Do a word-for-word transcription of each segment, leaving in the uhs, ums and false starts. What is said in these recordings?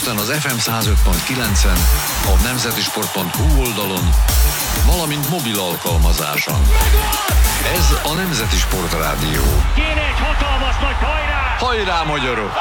Budapesten az ef em száz öt pont kilencen, a nemzetisport pont hu oldalon, valamint mobil alkalmazáson. Ez a Nemzeti Sport Rádió. Kéne egy hatalmas nagy hajrá! Hajrá, magyarok!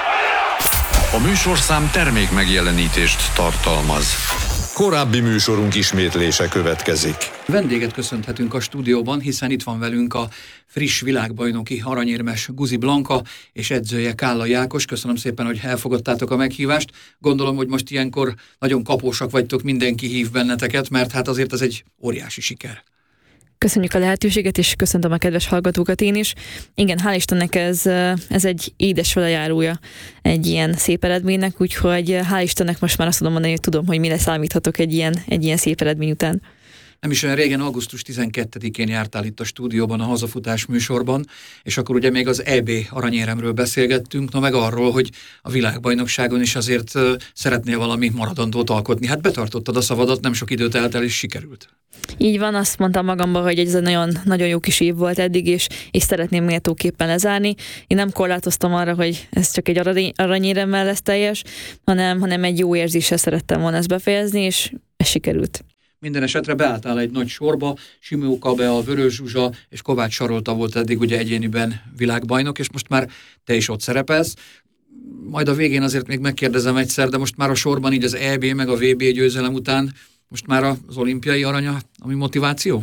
A műsorszám termék megjelenítést tartalmaz. Korábbi műsorunk ismétlése következik. Vendéget köszönhetünk a stúdióban, hiszen itt van velünk a friss világbajnoki aranyérmes Guzi Blanka és edzője Kállai Ákos. Köszönöm szépen, hogy elfogadtátok a meghívást. Gondolom, hogy most ilyenkor nagyon kapósak vagytok, mindenki hív benneteket, mert hát azért ez egy óriási siker. Köszönjük a lehetőséget, és köszöntöm a kedves hallgatókat én is. Igen, hál' Istennek ez, ez egy édes velejárója egy ilyen szép eredménynek, úgyhogy hál' Istennek most már azt tudom mondani, hogy tudom, hogy mire számíthatok egy ilyen, egy ilyen szép eredmény után. Nem is olyan régen, augusztus tizenkettedikén jártál itt a stúdióban, a hazafutás műsorban, és akkor ugye még az é bé aranyéremről beszélgettünk, na meg arról, hogy a világbajnokságon is azért szeretnél valami maradandót alkotni. Hát betartottad a szavadat, nem sok időt eltel, és sikerült. Így van, azt mondtam magamban, hogy ez egy nagyon, nagyon jó kis év volt eddig, és, és szeretném méltóképpen lezárni. Én nem korlátoztam arra, hogy ez csak egy aranyéremmel lesz teljes, hanem, hanem egy jó érzéssel szerettem volna ezt befejezni, és ez sikerült. Minden esetre beálltál egy nagy sorba, Simó Kabe, a Vörös Zsuzsa és Kovács Sarolta volt eddig ugye egyéniben világbajnok, és most már te is ott szerepelsz. Majd a végén azért még megkérdezem egyszer, de most már a sorban így az é bé meg a vé bé győzelem után most már az olimpiai aranya, ami motiváció?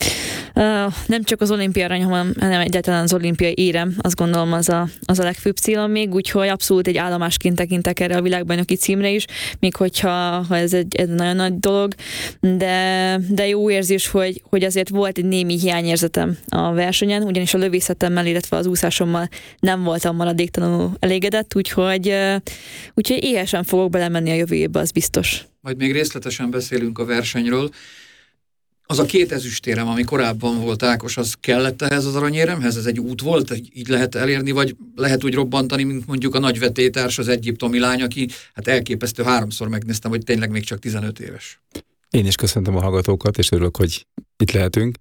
Uh, nem csak az olimpiai arany, hanem, hanem egyáltalán az olimpiai érem, azt gondolom az a, az a legfőbb célom még, úgyhogy abszolút egy állomásként tekintek erre a világbajnoki címre is, még hogyha ha ez egy, egy nagyon nagy dolog, de, de jó érzés, hogy, hogy azért volt egy némi hiányérzetem a versenyen, ugyanis a lövészetemmel, illetve az úszásommal nem voltam maradéktalanul elégedett, úgyhogy, úgyhogy éhesen fogok belemenni a jövő évbe, az biztos. Majd még részletesen beszélünk a versenyről. Az a két ezüstérem, ami korábban volt, Ákos, az kellett ehhez az aranyéremhez? Ez egy út volt, így lehet elérni, vagy lehet úgy robbantani, mint mondjuk a nagyvetétárs, az egyiptomi lány, aki hát elképesztő, háromszor megnéztem, hogy tényleg még csak tizenöt éves. Én is köszöntöm a hallgatókat, és örülök, hogy itt lehetünk.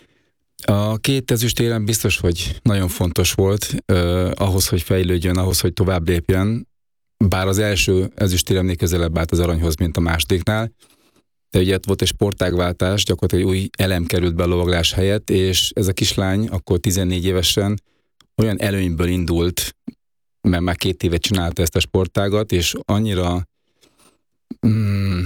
A két ezüstérem biztos, hogy nagyon fontos volt eh, ahhoz, hogy fejlődjön, ahhoz, hogy tovább lépjen, bár az első ezüstéremnél közelebb állt az aranyhoz, mint a másodiknál. De ugye volt egy sportágváltás, gyakorlatilag egy új elem került be a lovaglás helyett, és ez a kislány akkor tizennégy évesen olyan előnyből indult, mert már két évet csinálta ezt a sportágat, és annyira mm,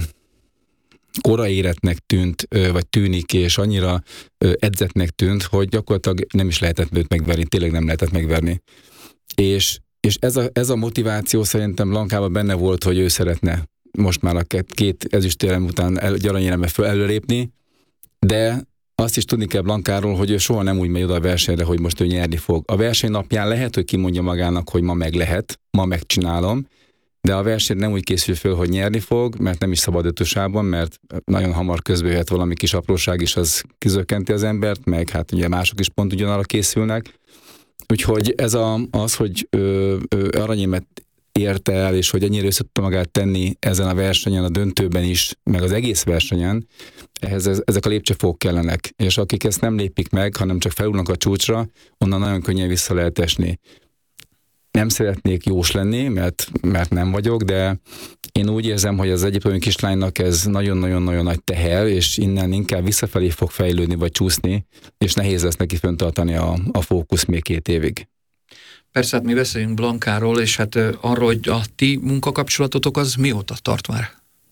koraéretnek tűnt, vagy tűnik, és annyira edzettnek tűnt, hogy gyakorlatilag nem is lehetett őt megverni, tényleg nem lehetett megverni. És, és ez, a, ez a motiváció szerintem Blankában benne volt, hogy ő szeretne most már a két ezüstérem után el, aranyérembe föl előlépni, de azt is tudni kell Blankáról, hogy ő soha nem úgy megy oda a versenyre, hogy most ő nyerni fog. A verseny napján lehet, hogy kimondja magának, hogy ma meg lehet, ma megcsinálom, de a verseny nem úgy készül föl, hogy nyerni fog, mert nem is szabad ötösában, mert nagyon hamar közbe jöhet valami kis apróság is, az kizökkenti az embert, meg hát ugye mások is pont ugyanarra készülnek. Úgyhogy ez a, az, hogy ö, ö, aranyémet érte el, és hogy ennyire össze tudta magát tenni ezen a versenyen, a döntőben is, meg az egész versenyen, ehhez ezek a lépcsőfokok kellenek. És akik ezt nem lépik meg, hanem csak felülnek a csúcsra, onnan nagyon könnyen vissza lehet esni. Nem szeretnék jós lenni, mert, mert nem vagyok, de én úgy érzem, hogy az egyiptomi kislánynak ez nagyon-nagyon-nagyon nagy teher, és innen inkább visszafelé fog fejlődni, vagy csúszni, és nehéz lesz neki fenntartani a, a fókusz még két évig. Persze, hát mi beszéljünk Blankáról, és hát arról, hogy a ti munkakapcsolatotok az mióta tart már?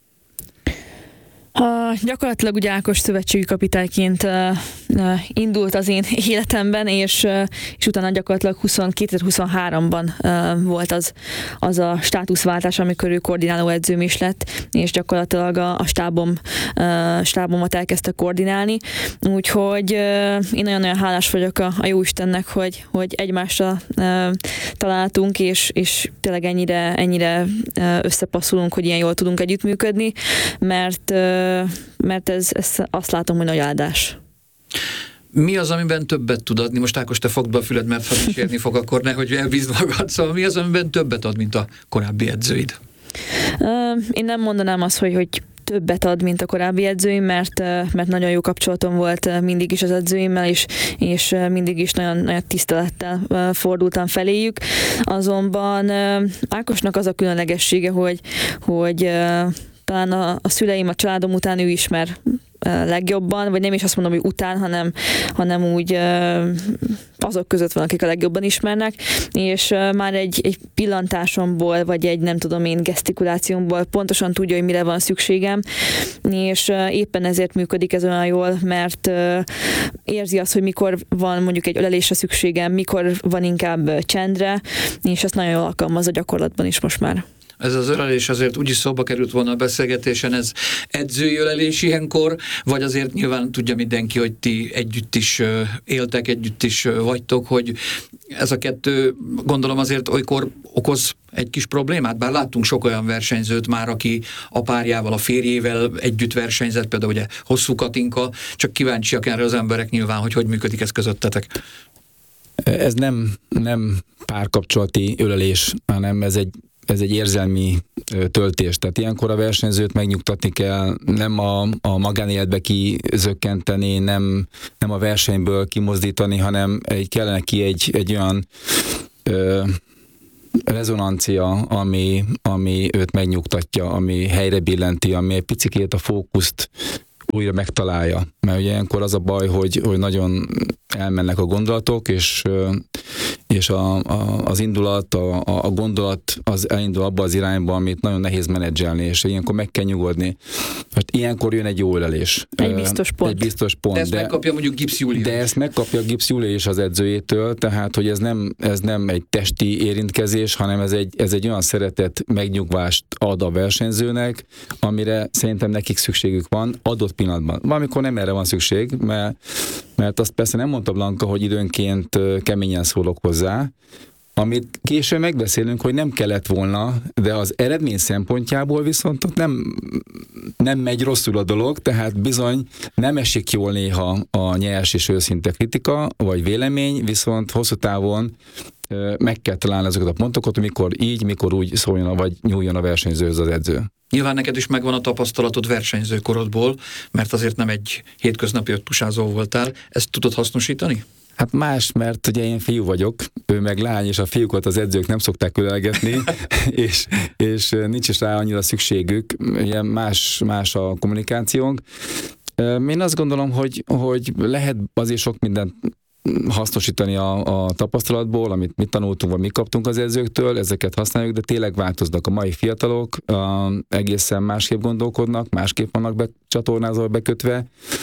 Uh, gyakorlatilag ugye Ákos szövetségi kapitányként uh, uh, indult az én életemben, és, uh, és utána gyakorlatilag kétezer-huszonháromban uh, volt az, az a státuszváltás, amikor ő koordináló edzőm is lett, és gyakorlatilag a, a stábom, uh, stábomat elkezdte koordinálni. Úgyhogy uh, én nagyon-nagyon hálás vagyok a, a Jóistennek, hogy, hogy egymásra uh, találtunk, és, és tényleg ennyire, ennyire uh, összepasszolunk, hogy ilyen jól tudunk együttműködni, mert uh, mert ez, ez azt látom, hogy nagy áldás. Mi az, amiben többet tud adni? Most Ákos, te fogd be a füled, mert ha dicsérni fog, akkor nehogy elbízd magad. Szóval mi az, amiben többet ad, mint a korábbi edzőid? Én nem mondanám azt, hogy, hogy többet ad, mint a korábbi edzőim, mert, mert nagyon jó kapcsolatom volt mindig is az edzőimmel, és, és mindig is nagyon, nagyon tisztelettel fordultam feléjük. Azonban Ákosnak az a különlegessége, hogy, hogy talán a, a szüleim, a családom után ő ismer legjobban, vagy nem is azt mondom, hogy után, hanem, hanem úgy azok között van, akik a legjobban ismernek, és már egy, egy pillantásomból, vagy egy nem tudom én gesztikulációmból pontosan tudja, hogy mire van szükségem, és éppen ezért működik ez olyan jól, mert érzi azt, hogy mikor van mondjuk egy ölelésre szükségem, mikor van inkább csendre, és ezt nagyon jól alkalmaz a gyakorlatban is most már. Ez az ölelés azért úgyis szóba került volna a beszélgetésen, ez edzői ölelés ilyenkor, vagy azért nyilván tudja mindenki, hogy ti együtt is éltek, együtt is vagytok, hogy ez a kettő gondolom azért olykor okoz egy kis problémát, bár láttunk sok olyan versenyzőt már, aki a párjával, a férjével együtt versenyzett, például ugye Hosszú Katinka, csak kíváncsiak erre az emberek nyilván, hogy hogy működik ez közöttetek. Ez nem, nem párkapcsolati ölelés, hanem ez egy ez egy érzelmi töltés. Tehát ilyenkor a versenyzőt megnyugtatni kell, nem a, a magánéletbe kizökkenteni, nem, nem a versenyből kimozdítani, hanem egy, kellene ki egy, egy olyan ö, rezonancia, ami, ami őt megnyugtatja, ami helyre billenti, ami egy picikét a fókuszt újra megtalálja. Mert ugye ilyenkor az a baj, hogy, hogy nagyon elmennek a gondolatok, és, és a, a, az indulat, a, a gondolat az elindul abba az irányba, amit nagyon nehéz menedzselni, és ilyenkor meg kell nyugodni. Most ilyenkor jön egy jó ölelés. Egy biztos pont. Egy biztos pont. De ezt de, megkapja mondjuk Gibbs Júlia. De ezt megkapja Gibbs Júlia is az edzőjétől, tehát hogy ez nem, ez nem egy testi érintkezés, hanem ez egy, ez egy olyan szeretet megnyugvást ad a versenyzőnek, amire szerintem nekik szükségük van adott pillanatban. Valamikor nem erre van szükség, mert, mert azt persze nem mondta Blanka, hogy időnként keményen szólok hozzá, amit később megbeszélünk, hogy nem kellett volna, de az eredmény szempontjából viszont ott nem, nem megy rosszul a dolog, tehát bizony nem esik jól néha a nyers és őszinte kritika, vagy vélemény, viszont hosszú távon meg kell találni azokat a pontokat, mikor így, mikor úgy szóljon, vagy nyúljon a versenyzőhöz az edző. Nyilván neked is megvan a tapasztalatod versenyzőkorodból, mert azért nem egy hétköznapi ötpusázó voltál. Ezt tudod hasznosítani? Hát más, mert ugye én fiú vagyok, ő meg lány, és a fiúkat az edzők nem szokták ölelgetni, és, és nincs is rá annyira szükségük, ugye más, más a kommunikációnk. Én azt gondolom, hogy, hogy lehet azért sok mindent hasznosítani a, a tapasztalatból, amit mi tanultunk, vagy mi kaptunk az edzőktől, ezeket használjuk, de tényleg változnak a mai fiatalok, a, egészen másképp gondolkodnak, másképp vannak becsatornázva, bekötve.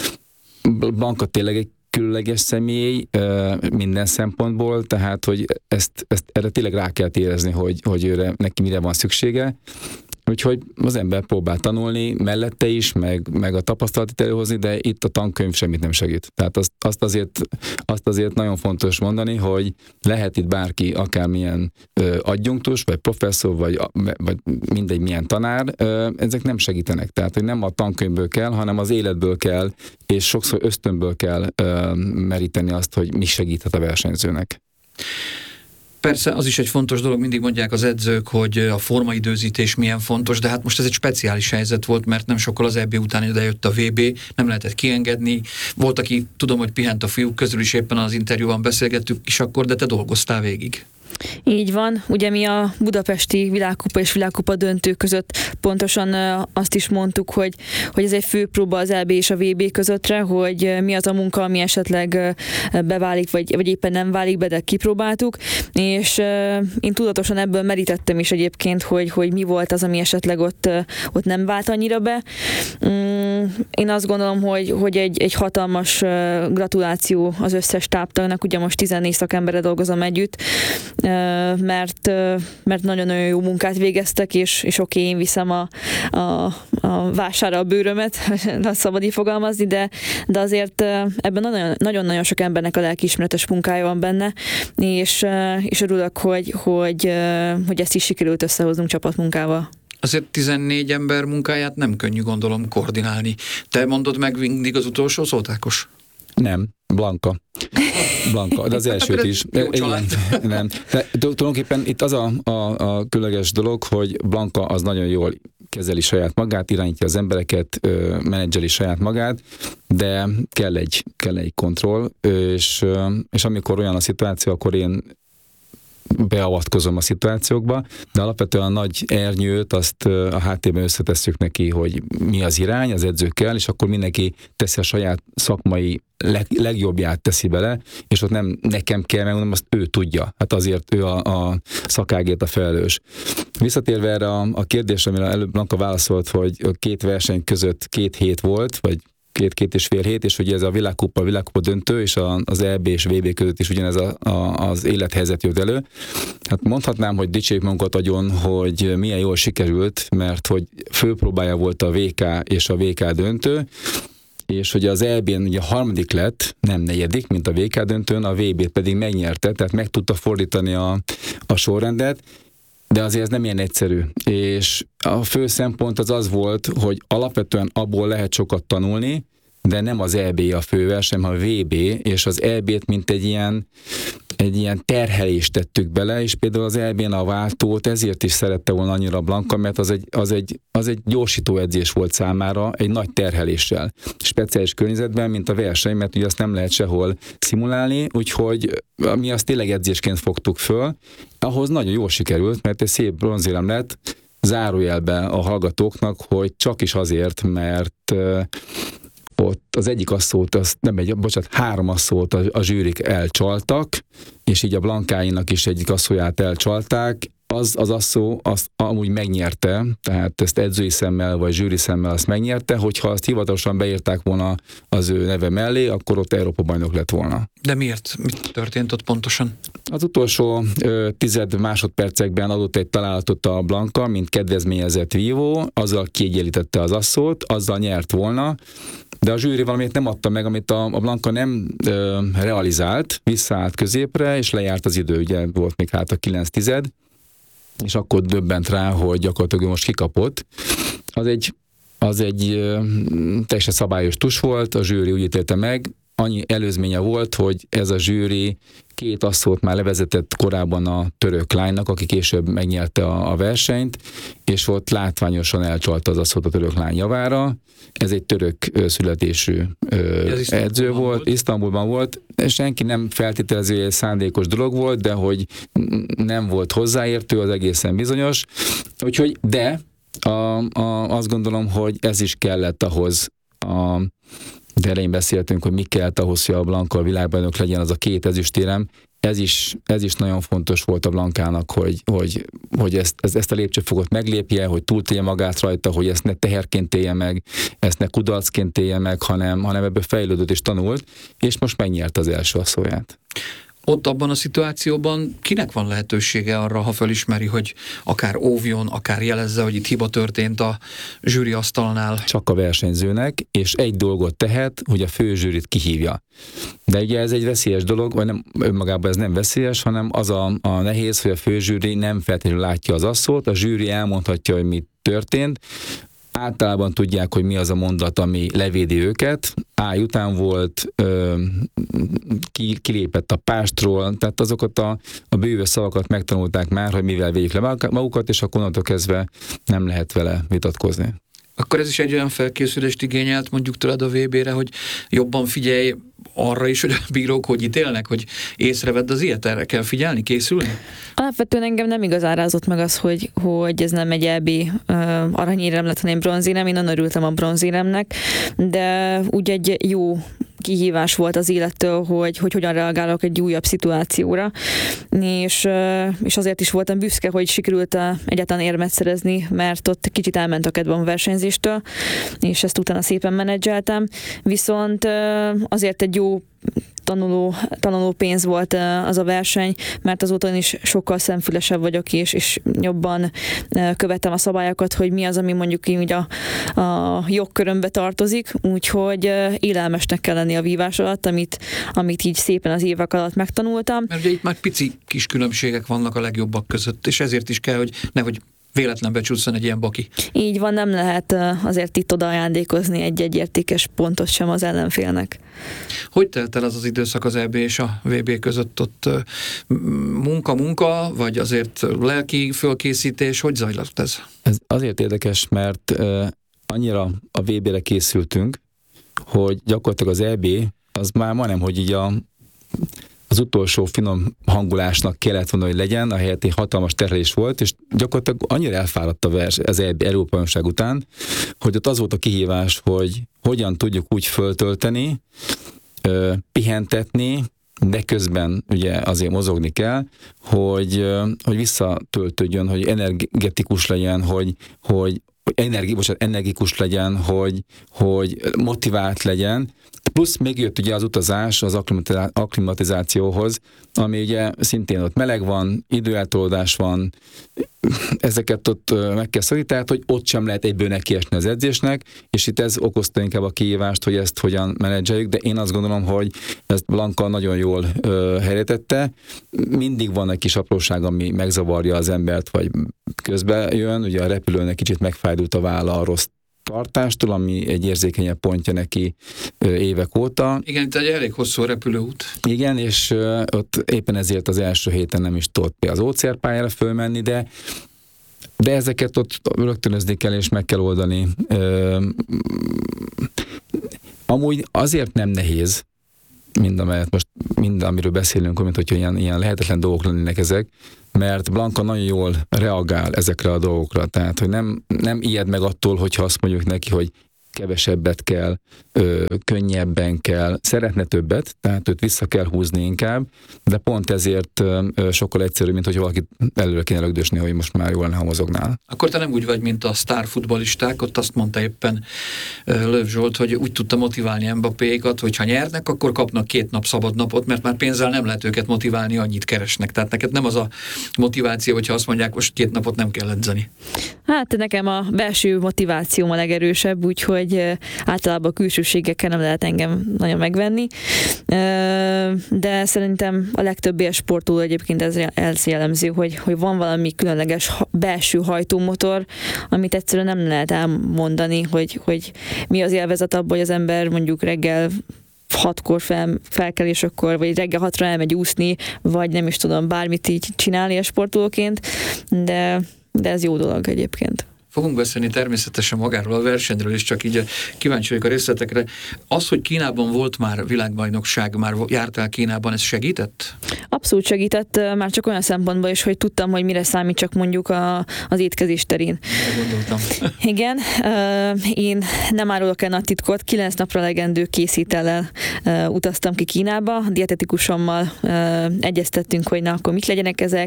Blanka tényleg egy különleges személy minden szempontból, tehát, hogy ezt, ezt erre tényleg rá kell érezni, hogy, hogy őre, neki mire van szüksége. Úgyhogy az ember próbál tanulni mellette is, meg, meg a tapasztalatot előhozni, de itt a tankönyv semmit nem segít. Tehát azt, azt, azért, azt azért nagyon fontos mondani, hogy lehet itt bárki, akármilyen ö, adjunktus, vagy professzor, vagy, vagy mindegy milyen tanár, ö, ezek nem segítenek. Tehát, hogy nem a tankönyvből kell, hanem az életből kell, és sokszor ösztönből kell ö, meríteni azt, hogy mi segíthet a versenyzőnek. Persze, az is egy fontos dolog, mindig mondják az edzők, hogy a formaidőzítés milyen fontos, de hát most ez egy speciális helyzet volt, mert nem sokkal az é bé után ide jött a vé bé, nem lehetett kiengedni. Volt, aki tudom, hogy pihent a fiúk közül is, éppen az interjúban beszélgettük is akkor, de te dolgoztál végig. Így van. Ugye mi a budapesti világkupa és világkupa döntő között pontosan azt is mondtuk, hogy, hogy ez egy főpróba az é bé és a vé bé közöttre, hogy mi az a munka, ami esetleg beválik, vagy, vagy éppen nem válik be, de kipróbáltuk, és én tudatosan ebből merítettem is egyébként, hogy, hogy mi volt az, ami esetleg ott, ott nem vált annyira be. Én azt gondolom, hogy, hogy egy, egy hatalmas gratuláció az összes táptagnak, ugye most tizennégy szakemberre dolgozom együtt, mert, mert nagyon-nagyon jó munkát végeztek, és, és oké, én viszem a, a, a vására a bőrömet, szabad így fogalmazni, de, de azért ebben nagyon-nagyon sok embernek a lelkiismeretes munkája van benne, és, és örülök, hogy, hogy, hogy ezt is sikerült összehoznunk csapatmunkával. Azért tizennégy ember munkáját nem könnyű, gondolom, koordinálni. Te mondod meg mindig az utolsó szót, Ákos? Nem, Blanka. Blanka, de az elsőt is. Igen, nem. De tulajdonképpen itt az a, a, a különleges dolog, hogy Blanka az nagyon jól kezeli saját magát, irányítja az embereket, menedzseli saját magát, de kell egy, kell egy kontroll, és, és amikor olyan a szituáció, akkor én beavatkozom a szituációkba, de alapvetően a nagy ernyőt azt a háttérben összetesszük neki, hogy mi az irány az edzőkkel, és akkor mindenki teszi a saját szakmai leg, legjobbját teszi bele, és ott nem nekem kell megmondom, azt ő tudja. Hát azért ő a, a szakágért a felelős. Visszatérve erre a, a kérdésre, amire előbb Blanka válaszolt, hogy a két verseny között két hét volt, vagy két-két és fél hét, és ugye ez a világkupa, a világkupa döntő, és a, az é bé és vé bé között is ugyanez a, a, az élethelyzet jött elő. Hát mondhatnám, hogy dicsérjük magunkat agyon, hogy milyen jól sikerült, mert hogy főpróbája volt a vé ká és a vé ká döntő, és hogy az é bén ugye harmadik lett, nem negyedik, mint a vé ká döntőn, a vé bét pedig megnyerte, tehát meg tudta fordítani a, a sorrendet, de azért ez nem ilyen egyszerű. És a fő szempont az az volt, hogy alapvetően abból lehet sokat tanulni, de nem az é bé a főverseny, hanem a vé bé, és az é bét mint egy ilyen, egy ilyen terhelést tettük bele, és például az é bén a váltót ezért is szerette volna annyira Blanka, mert az egy, az egy, az egy gyorsító edzés volt számára, egy nagy terheléssel. Speciális környezetben, mint a verseny, mert ugye azt nem lehet sehol szimulálni, úgyhogy mi azt tényleg edzésként fogtuk föl. Ahhoz nagyon jól sikerült, mert egy szép bronzérem lett, zárójelben a hallgatóknak, hogy csak is azért, mert ott az egyik asszót, az nem egy, bocsánat, három asszót a, a zsűrik elcsaltak, és így a Blankáinak is egyik asszóját elcsalták. Az az asszó azt amúgy megnyerte, tehát ezt edzői szemmel vagy zsűri szemmel azt megnyerte, hogyha azt hivatalosan beírták volna az ő neve mellé, akkor ott Európa-bajnok lett volna. De miért? Mit történt ott pontosan? Az utolsó ö, tized másodpercekben adott egy találatot a Blanka, mint kedvezményezett vívó, azzal kiegyenlítette az asszót, azzal nyert volna, de a zsűri valamit nem adta meg, amit a, a Blanka nem ö, realizált, visszaállt középre, és lejárt az idő, ugye volt még hát a kilenc tized, és akkor döbbent rá, hogy gyakorlatilag most kikapott. Az egy, az egy ö, teljesen szabályos tus volt, a zsűri úgy ítélte meg, annyi előzménye volt, hogy ez a zsűri két asszót már levezetett korábban a török lánynak, aki később megnyerte a, a versenyt, és ott látványosan elcsalta az asszót a török lány javára. Ez egy török ö, születésű ö, edző volt, volt, Isztambulban volt, senki nem feltételező, hogy egy szándékos dolog volt, de hogy nem volt hozzáértő, az egészen bizonyos. Úgyhogy, de a, a, azt gondolom, hogy ez is kellett ahhoz, a de elején beszéltünk, hogy mi kellett ahhoz, hogy a Blanka a világbajnok legyen, az a két ezüstérem. Ez is, ez is nagyon fontos volt a Blankának, hogy, hogy, hogy ezt, ezt a lépcsőfokot meglépje, hogy túltélje magát rajta, hogy ezt ne teherként élje meg, ezt ne kudarcként élje meg, hanem, hanem ebből fejlődött és tanult, és most megnyerte az első asszóját. Ott abban a szituációban kinek van lehetősége arra, ha felismeri, hogy akár óvjon, akár jelezze, hogy itt hiba történt a zsűri asztalnál? Csak a versenyzőnek, és egy dolgot tehet, hogy a fő zsűrit kihívja. De ugye ez egy veszélyes dolog, vagy nem, önmagában ez nem veszélyes, hanem az a, a nehéz, hogy a fő zsűri nem feltétlenül látja az asszót, a zsűri elmondhatja, hogy mi történt, általában tudják, hogy mi az a mondat, ami levédi őket. A után volt, ö, ki, kilépett a pástról, tehát azokat a, a bővő szavakat megtanulták már, hogy mivel védjük le magukat, és akkor onnantól kezdve nem lehet vele vitatkozni. Akkor ez is egy olyan felkészülést igényelt mondjuk tőled a vé bére, hogy jobban figyelj arra is, hogy a bírók hogy ítélnek, hogy észrevedd az ilyet, erre kell figyelni, készülni? Alapvetően engem nem igazán rázott meg az, hogy, hogy ez nem egy é bé uh, aranyérem lett, hanem bronzérem. Én nagyon örültem a bronzéremnek, de úgy egy jó kihívás volt az élettől, hogy, hogy hogyan reagálok egy újabb szituációra, és, és azért is voltam büszke, hogy sikerült egyáltalán érmet szerezni, mert ott kicsit elment a kedvem a versenyzéstől, és ezt utána szépen menedzseltem, viszont azért egy jó tanuló, tanuló pénz volt az a verseny, mert azóta is sokkal szemfülesebb vagyok, és, és jobban követem a szabályokat, hogy mi az, ami mondjuk így a, a jogkörömbe tartozik, úgyhogy élelmesnek kell lenni a vívás alatt, amit, amit így szépen az évek alatt megtanultam. Mert ugye itt már pici kis különbségek vannak a legjobbak között, és ezért is kell, hogy nehogy véletlenbe csúszson egy ilyen baki. Így van, nem lehet azért itt oda ajándékozni egy-egy értékes pontot sem az ellenfélnek. Hogy telt el az az időszak az é bé és a vé bé között? Ott munka-munka, vagy azért lelki fölkészítés? Hogy zajlott ez? Ez azért érdekes, mert uh, annyira a vé bére készültünk, hogy gyakorlatilag az é bé az már majdnem, hogy így a, az utolsó finom hangulásnak kellett volna, hogy legyen, ahelyett egy hatalmas terhelés volt, és gyakorlatilag annyira elfáradt a vers, az é bé Európa-bajnokság után, hogy ott az volt a kihívás, hogy hogyan tudjuk úgy föltölteni, uh, pihentetni, de közben ugye azért mozogni kell, hogy, hogy visszatöltődjön, hogy energetikus legyen, hogy, hogy energi, bocsánat, energikus legyen, hogy, hogy motivált legyen. Plusz még jött ugye az utazás az akklimatizációhoz, ami ugye szintén ott meleg van, időeltolódás van, ezeket ott meg kell szorítani, tehát hogy ott sem lehet egyből nekiesni az edzésnek, és itt ez okozta inkább a kihívást, hogy ezt hogyan menedzseljük, de én azt gondolom, hogy ezt Blanka nagyon jól ö, helyretette. Mindig van egy kis apróság, ami megzavarja az embert, vagy közben jön, ugye a repülőnek kicsit megfájdult a válla a rossz tartástól, ami egy érzékenyebb pontja neki évek óta. Igen, itt egy elég hosszú repülőút. Igen, és ott éppen ezért az első héten nem is tudott az ó cé er pályára fölmenni, de de ezeket ott rögtönözni kell, és meg kell oldani. Amúgy azért nem nehéz, mind amelyet most, mind amiről beszélünk, mint hogyha ilyen, ilyen lehetetlen dolgok lennének ezek, mert Blanka nagyon jól reagál ezekre a dolgokra, tehát hogy nem, nem ijed meg attól, hogyha azt mondjuk neki, hogy kevesebbet kell, ö, könnyebben kell, szeretne többet, tehát őt vissza kell húzni inkább, de pont ezért ö, sokkal egyszerűbb, mint hogy valaki előre kéne lögdösni, hogy most már jól lenne, ha mozognál. Akkor te nem úgy vagy, mint a sztárfutballisták, ott azt mondta éppen Löw Zsolt, hogy úgy tudta motiválni Mbappékat, hogy ha nyernek, akkor kapnak két nap szabad napot, mert már pénzzel nem lehet őket motiválni, annyit keresnek. Tehát neked nem az a motiváció, hogyha azt mondják, most két napot nem kell edzeni. Hát nekem a belső motivációm a legerősebb, úgyhogy hogy általában a külsőségekkel nem lehet engem nagyon megvenni, de szerintem a legtöbb ilyen sportoló egyébként ez, ez jellemző, hogy, hogy van valami különleges belső hajtómotor, amit egyszerűen nem lehet elmondani, hogy, hogy mi az élvezet abban, hogy az ember mondjuk reggel hatkor fel, felkel, és akkor, vagy reggel hatra elmegy úszni, vagy nem is tudom, bármit így csinálni a sportolóként, de, de ez jó dolog egyébként. Fogunk beszélni természetesen magáról a versenyről, és csak így kíváncsi vagyok a részletekre. Az, hogy Kínában volt már világbajnokság, már jártál Kínában, ez segített? Abszolút segített, már csak olyan szempontból is, hogy tudtam, hogy mire számít csak mondjuk a, az étkezés terén. Gondoltam. Igen, én nem árulok el nagy titkot, kilenc napra legendő készítellel utaztam ki Kínába, a dietetikusommal egyeztettünk, hogy na, akkor mit legyenek ezek,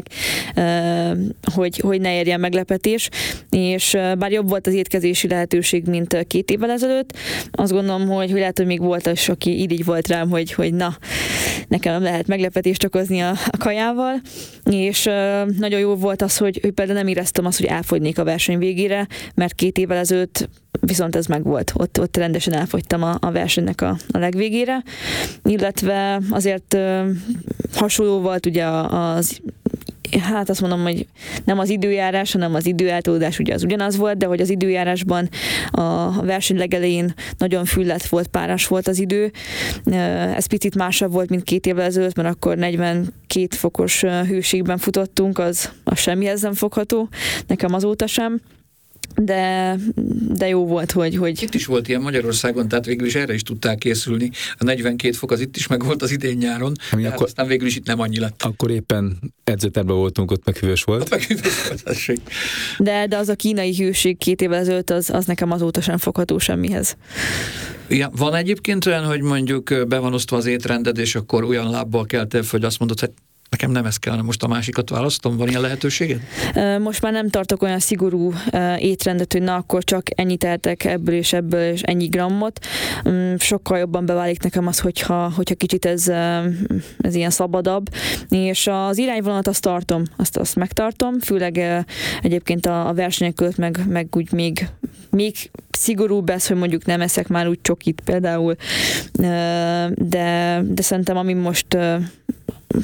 hogy, hogy ne érjen meglepetés, és bár jobb volt az étkezési lehetőség, mint két évvel ezelőtt, azt gondolom, hogy, hogy lehet, hogy még volt az, aki így volt rám, hogy, hogy na, nekem nem lehet meglepetést okozni a, a kajával, és uh, nagyon jó volt az, hogy, hogy például nem éreztem azt, hogy elfogynék a verseny végére, mert két évvel ezelőtt viszont ez meg volt. Ott, ott rendesen elfogytam a, a versenynek a, a legvégére, illetve azért uh, hasonló volt ugye az hát azt mondom, hogy nem az időjárás, hanem az időeltolódás ugye az ugyanaz volt, de hogy az időjárásban a verseny legelején nagyon füllet volt, párás volt az idő. Ez picit másabb volt, mint két évvel ezelőtt, mert akkor negyvenkét fokos hőségben futottunk, az, az semmihez nem fogható, nekem azóta sem. De, de jó volt, hogy, hogy... Itt is volt ilyen Magyarországon, tehát végül is erre is tudták készülni. A negyvenkét fok az itt is meg volt az idén nyáron, de akkor, aztán végül is itt nem annyi lett. Akkor éppen edzőterben voltunk, ott meg hűvös volt. Ott meg hűvös volt, tessék. De, de az a kínai hőség két évvel ezelőtt, az, az nekem azóta sem fogható semmihez. Ja, van egyébként olyan, hogy mondjuk be van osztva az étrended, és akkor olyan lábbal keltél, hogy azt mondod, hogy nekem nem ez kellene, most a másikat választom? Van ilyen lehetőséged? Most már nem tartok olyan szigorú étrendet, hogy na, akkor csak ennyit eltek ebből és ebből és ennyi grammot. Sokkal jobban beválik nekem az, hogyha, hogyha kicsit ez, ez ilyen szabadabb. És az irányvonalat azt tartom, azt, azt megtartom, főleg egyébként a, a versenyek között meg, meg úgy még, még szigorúbb ez, hogy mondjuk nem eszek már úgy csokit például, de, de szerintem ami most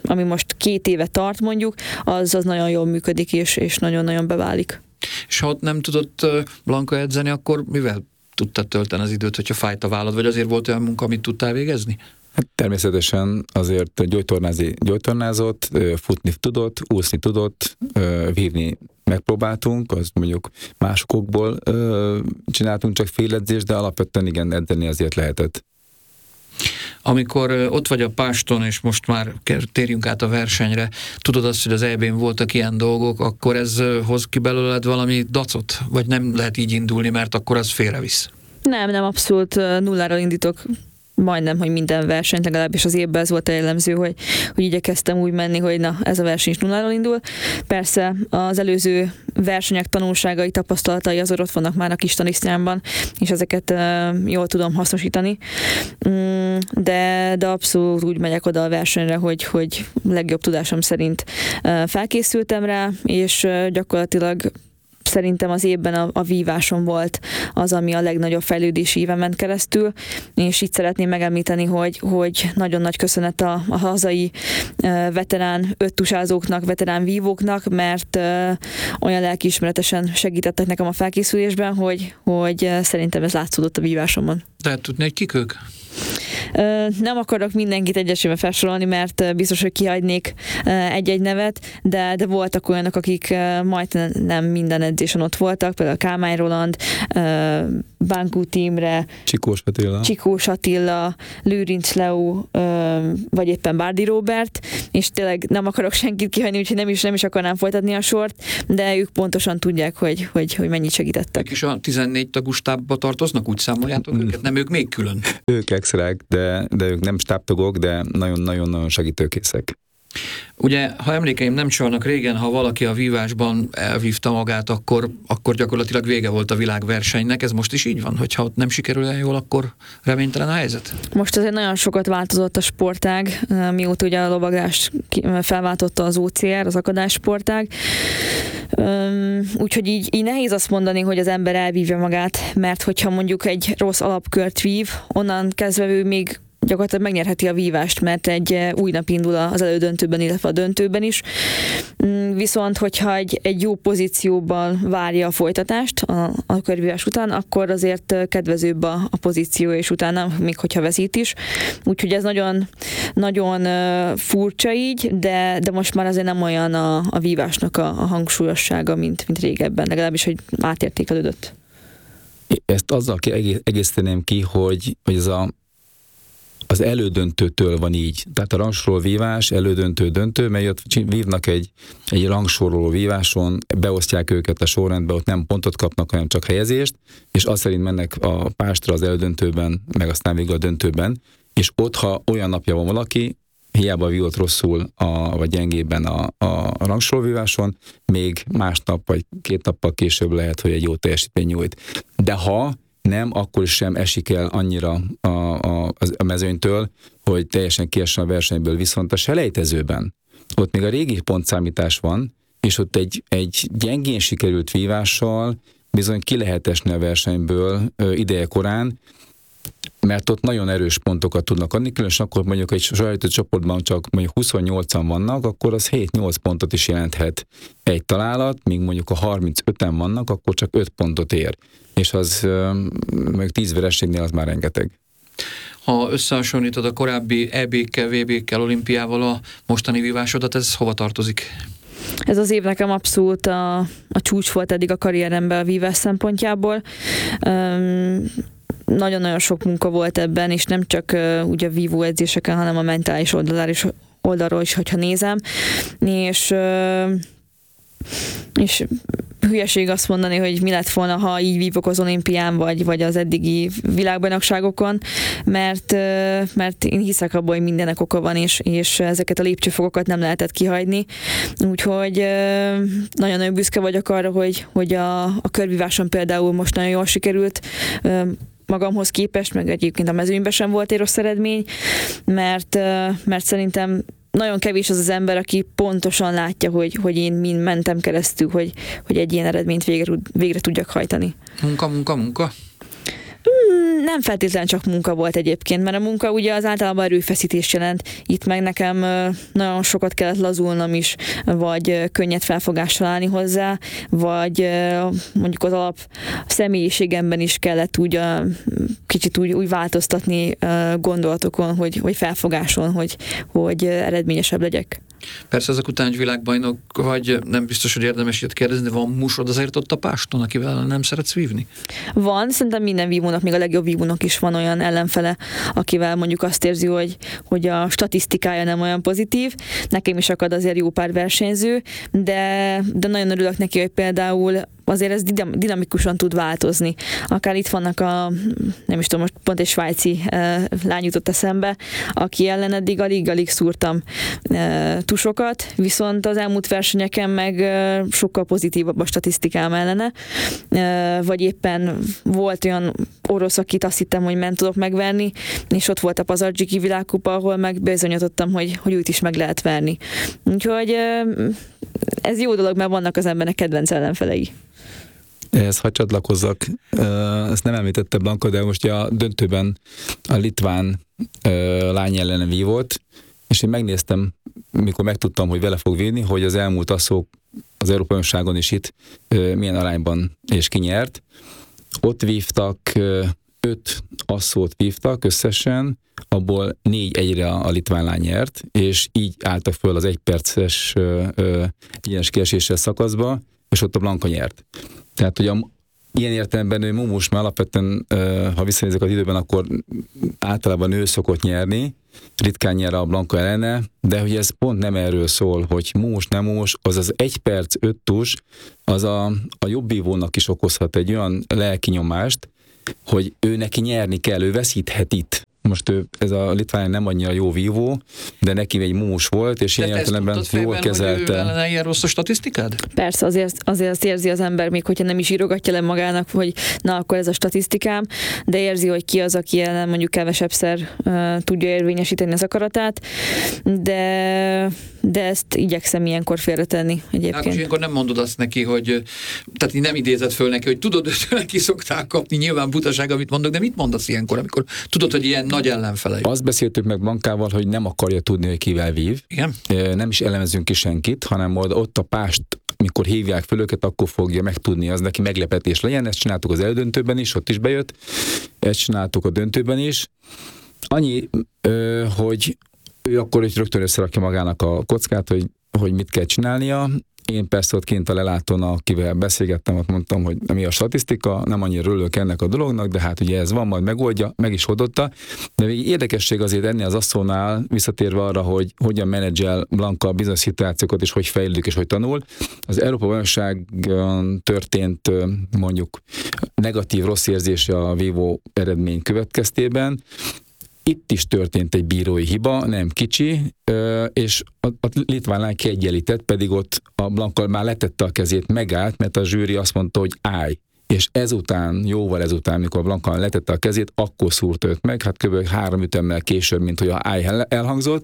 ami most két éve tart mondjuk, az, az nagyon jól működik, és, és nagyon-nagyon beválik. És ha ott nem tudott Blanka edzeni, akkor mivel tudtad tölteni az időt, hogyha fájt a vállad, vagy azért volt olyan munka, amit tudtál végezni? Hát természetesen azért gyógytornázni gyógytornázott, futni tudott, úszni tudott, vívni megpróbáltunk, az mondjuk másokból csináltunk csak féledzést, de alapvetően igen, edzeni azért lehetett. Amikor ott vagy a páston, és most már térjünk át a versenyre, tudod azt, hogy az é bén voltak ilyen dolgok, akkor ez hoz ki belőled valami dacot? Vagy nem lehet így indulni, mert akkor az félrevisz? Nem, nem, abszolút nulláról indítok majdnem, hogy minden versenyt, legalábbis az évben ez volt a jellemző, hogy, hogy igyekeztem úgy menni, hogy na, ez a verseny is nulláról indul. Persze az előző versenyek tanulságai, tapasztalatai azok ott vannak már a kis tanisztjámban, és ezeket uh, jól tudom hasznosítani. Mm, de, de abszolút úgy megyek oda a versenyre, hogy, hogy legjobb tudásom szerint uh, felkészültem rá, és uh, gyakorlatilag szerintem az évben a, a vívásom volt az, ami a legnagyobb fejlődési éven ment keresztül, és itt szeretném megemlíteni, hogy, hogy nagyon nagy köszönet a, a hazai uh, veterán öttusázóknak, veterán vívóknak, mert uh, olyan lelkiismeretesen segítettek nekem a felkészülésben, hogy, hogy uh, szerintem ez látszódott a vívásomon. Lehet tudni, hogy kik ők? Nem akarok mindenkit egyesével felsorolni, mert biztos, hogy kihagynék egy-egy nevet, de, de voltak olyanok, akik majd nem minden edzésen ott voltak, például Kálmán Roland, Bánkúti Imre, Csikós Attila, Csikós Attila, Lőrinc Leó, vagy éppen Bárdi Róbert, és tényleg nem akarok senkit kihagyni, úgyhogy nem is, nem is akarnám folytatni a sort, de ők pontosan tudják, hogy, hogy, hogy mennyit segítettek. És a tizennégy tagú stábba tartoznak, úgy számoljátok mm. őket? Nem, ők még külön? Ők extrák, de, de ők nem stábtagok, de nagyon-nagyon-nagyon segítőkészek. Ugye, ha emlékeim nem csalnak, régen, ha valaki a vívásban elvívta magát, akkor, akkor gyakorlatilag vége volt a világversenynek. Ez most is így van, hogyha ott nem sikerül el jól, akkor reménytelen a helyzet? Most azért nagyon sokat változott a sportág, mióta ugye a lovaglás felváltotta az o cé er, az akadályssportág. Úgyhogy így, így nehéz azt mondani, hogy az ember elvívja magát, mert hogyha mondjuk egy rossz alapkört vív, onnan kezdve ő még gyakorlatilag megnyerheti a vívást, mert egy új nap indul az elődöntőben, illetve a döntőben is. Viszont, hogyha egy, egy jó pozícióban várja a folytatást a, a körvívás után, akkor azért kedvezőbb a, a pozíció, és utána, még hogyha veszít is. Úgyhogy ez nagyon, nagyon furcsa így, de, de most már azért nem olyan a, a vívásnak a, a hangsúlyossága, mint, mint régebben, legalábbis, hogy átértékelődött. Ezt azzal egészíteném ki, hogy, hogy ez a az elődöntőtől van így. Tehát a rangsoroló vívás, elődöntő, döntő, mely ott vívnak egy, egy rangsoroló víváson, beosztják őket a sorrendbe, ott nem pontot kapnak, hanem csak helyezést, és azt szerint mennek a pástra az elődöntőben, meg aztán végül a döntőben, és ott, ha olyan napja van valaki, hiába vívott rosszul, a, vagy gyengébben a, a rangsoroló víváson, még másnap vagy két nappal később lehet, hogy egy jó teljesítmény nyújt. De ha nem, akkor sem esik el annyira a, a, a mezőnytől, hogy teljesen kiessen a versenyből. Viszont a selejtezőben, ott még a régi pontszámítás van, és ott egy, egy gyengén sikerült vívással bizony ki lehet esni a versenyből ö, ideje korán, mert ott nagyon erős pontokat tudnak adni, különösen akkor mondjuk egy selejtező csoportban csak mondjuk huszonnyolcan vannak, akkor az hét-nyolc pontot is jelenthet egy találat, míg mondjuk a harmincöten vannak, akkor csak öt pontot ér. És az meg tíz vereségnél az már rengeteg. Ha összehasonlítod a korábbi é bé-kkel, vé bé-kkel, olimpiával a mostani vívásodat, ez hova tartozik? Ez az év nekem abszolút a, a csúcs volt eddig a karrieremben a vívás szempontjából. Um, nagyon-nagyon sok munka volt ebben, és nem csak uh, ugye a vívó edzéseken, hanem a mentális oldalról is, oldalról is, hogyha nézem. És uh, és hülyeség azt mondani, hogy mi lett volna, ha így vívok az olimpián, vagy, vagy az eddigi világbajnokságokon, mert, mert én hiszek abban, hogy mindenek oka van, és, és ezeket a lépcsőfokokat nem lehetett kihagyni. Úgyhogy nagyon-nagyon büszke vagyok arra, hogy, hogy a, a körvíváson például most nagyon jól sikerült, magamhoz képest, meg egyébként a mezőnyben sem volt egy rossz eredmény, mert, mert szerintem nagyon kevés az az ember, aki pontosan látja, hogy, hogy én mind mentem keresztül, hogy, hogy egy ilyen eredményt végre, végre tudjak hajtani. Munka, munka, munka? nem feltétlenül csak munka volt egyébként, mert a munka ugye az általában erőfeszítés jelent. Itt meg nekem nagyon sokat kellett lazulnom is, vagy könnyed felfogással állni hozzá, vagy mondjuk az alap személyiségemben is kellett úgy a, kicsit úgy, úgy változtatni gondolatokon, hogy, hogy felfogáson, hogy, hogy eredményesebb legyek. Persze ezek után egy világbajnok vagy, nem biztos, hogy érdemes ilyet kérdezni, de van musod azért ott a páston, akivel nem szeretsz vívni? Van, szerintem minden vívónak, még a legjobb vívónak is van olyan ellenfele, akivel mondjuk azt érzi, hogy, hogy a statisztikája nem olyan pozitív. Nekem is akad azért jó pár versenyző, de, de nagyon örülök neki, hogy például azért ez dinamikusan tud változni. Akár itt vannak a, nem is tudom, most pont egy svájci e, lány jutott eszembe, aki ellen eddig alig-alig szúrtam e, tusokat, viszont az elmúlt versenyeken meg e, sokkal pozitívabb a statisztikám ellene, e, vagy éppen volt olyan orosz, akit azt hittem, hogy nem tudok megverni, és ott volt a Pazardzsiki világkupa, ahol meg bizonyítottam, hogy, hogy őt is meg lehet verni. Úgyhogy e, ez jó dolog, mert vannak az embernek kedvenc ellenfelei. Ehhez hadd csatlakozzak, ezt nem említette Blanka, de most a döntőben a litván lány ellen vívott, és én megnéztem, mikor megtudtam, hogy vele fog vívni, hogy az elmúlt asszók az Európai Bajnokságon is itt milyen arányban és ki nyert. Ott vívtak, öt asszót vívtak összesen, abból négy egyre a litván lány nyert, és így álltak föl az egyperces egyenes kieséssel szakaszba, és ott a Blanka nyert. Tehát, hogy a, ilyen értelemben ő mumus, mert alapvetően, ha visszanézek az időben, akkor általában ő szokott nyerni, ritkán nyer a Blanka ellene, de hogy ez pont nem erről szól, hogy mumus, nem mumus, az az egy perc, öt tus, az a, a jobb vívónak is okozhat egy olyan lelki nyomást, hogy ő neki nyerni kell, ő veszíthet itt. Most ő, ez a litván nem annyira jó vívó, de neki egy mumus volt, és ilyen értelemben jól kezelte. De te ilyen rossz a statisztikád? Persze, azért, azért azt érzi az ember, még hogyha nem is írogatja le magának, hogy na, akkor ez a statisztikám, de érzi, hogy ki az, aki ellen mondjuk kevesebbszer uh, tudja érvényesíteni az akaratát, de, de ezt igyekszem ilyenkor félretenni egyébként. Ákos, ilyenkor nem mondod azt neki, hogy tehát nem idézed föl neki, hogy tudod, hogy neki szokták kapni, nyilván butaság, amit mondok, de mit mondasz ilyenkor, amikor tudod, hogy ilyen nagy ellenfelei? Azt beszéltük meg Blankával, hogy nem akarja tudni, hogy kivel vív. Igen? Nem is elemezünk ki senkit, hanem ott a pást, mikor hívják föl őket, akkor fogja megtudni, az neki meglepetés legyen. Ezt csináltuk az eldöntőben is, ott is bejött. Ezt csináltuk a döntőben is. Annyi, hogy ő akkor hogy rögtön összerakja magának a kockát, hogy, hogy mit kell csinálnia. Én persze ott kint a lelátón, akivel beszélgettem, ott mondtam, hogy mi a statisztika, nem annyira örülök ennek a dolognak, de hát ugye ez van, majd megoldja, meg is oldotta. De még érdekesség azért ennél az asszónál, visszatérve arra, hogy hogyan menedzsel Blanka bizonyos szituációkat, és hogy fejlődik, és hogy tanul. Az Európa bajnokságon történt mondjuk negatív rossz érzése a vívó eredmény következtében. Itt is történt egy bírói hiba, nem kicsi, és a, a litván lány kiegyenlített, pedig ott a Blanka már letette a kezét, megállt, mert a zsűri azt mondta, hogy állj. És ezután, jóval ezután, mikor Blanka letette a kezét, akkor szúrt őt meg, hát kb. három ütemmel később, mint hogy a állj elhangzott,